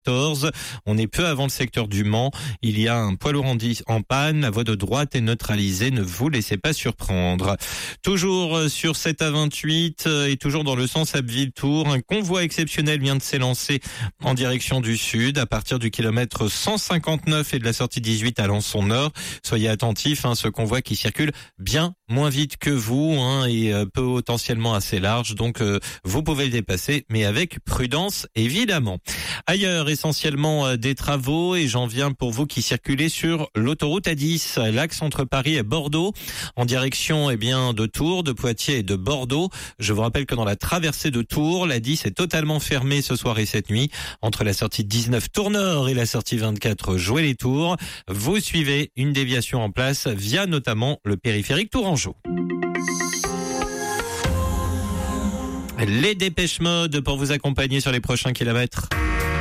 14. On est peu avant le secteur du Mans. Il y a un poids lourd en panne. La voie de droite est neutralisée. Ne vous laissez pas surprendre. Toujours sur cette A28 et toujours dans le sens Abbeville-Tours, un convoi exceptionnel vient de s'élancer en direction du sud à partir du kilomètre 159 et de la sortie 18 à Alençon-Nord. Soyez attentifs, ce convoi qui circule bien moins vite que vous et potentiellement assez large. Donc vous pouvez le dépasser, mais avec prudence évidemment. Ailleurs, essentiellement des travaux et j'en viens pour vous qui circulez sur l'autoroute A10, l'axe entre Paris et Bordeaux, en direction de Tours, de Poitiers et de Bordeaux. Je vous rappelle que dans la traversée de Tours, l'A10 est totalement fermée ce soir et cette nuit. Entre la sortie 19 Tours Nord et la sortie 24 Jouer-les-Tours, vous suivez une déviation en place via notamment le périphérique Tourangeau. Les dépêches mode pour vous accompagner sur les prochains kilomètres.